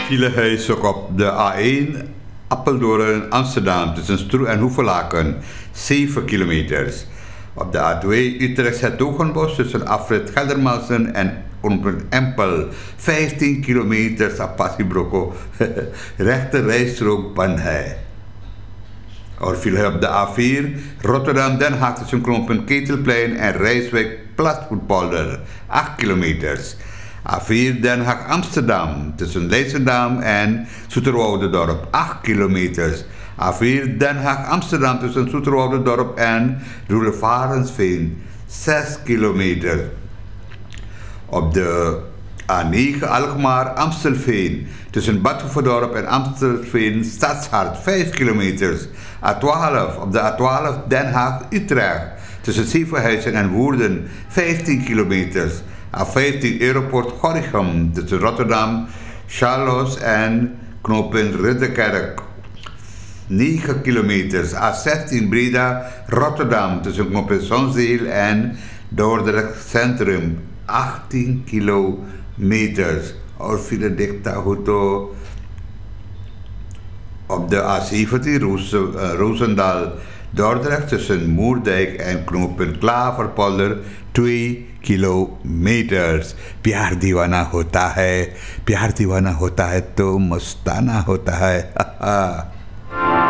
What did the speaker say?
Filehuis ook op de A1 Apeldoorn Amsterdam tussen Stroe en Hoevelaken 7 kilometers. Op de A2 Utrecht Hertogenbosch tussen afrit Geldermalsen en Empel 15 kilometers op Passiebrocco. Rechte rijstrook Banhei. Or file op de A4 Rotterdam Den Haag tussen knooppunt Ketelplein en Rijswijk Plasvoetpolder 8 kilometers. A4 Den Haag Amsterdam tussen Leidschendam en Zoeterwoudendorp 8 kilometers. A4 Den Haag Amsterdam tussen Zoeterwoudendorp en Roelevarensveen 6 kilometer. Op de A9 Alkmaar Amstelveen tussen Badhoevedorp en Amstelveen Stadshart 5 kilometers. A12 op de A12 Den Haag Utrecht tussen Zevenhuizen en Woerden 15 kilometers. A15 Aeroport Gorinchem tussen Rotterdam, Charloes en knooppunt Ridderkerk 9 kilometers. A16 Breda Rotterdam tussen knooppunt Zonzeel en Dordrecht Centrum 18 kilometers. Or file dicta auto op de A17 Roosendaal Dordrecht tussen Moerdijk en knooppunt Klaverpolder 2 kilometers. प्यार दीवाना होता है तो मस्ताना होता है